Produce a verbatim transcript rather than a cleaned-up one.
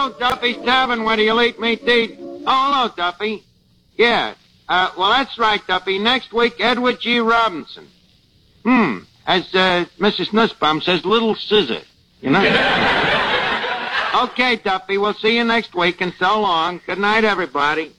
hello, Duffy's Tavern. Where do you eat meat to eat? Oh, hello, Duffy. Yeah. Uh, well, that's right, Duffy. Next week, Edward G. Robinson. Hmm. As uh, Missus Nussbaum says, Little Scissor. You know? Okay, Duffy. We'll see you next week, and so long. Good night, everybody.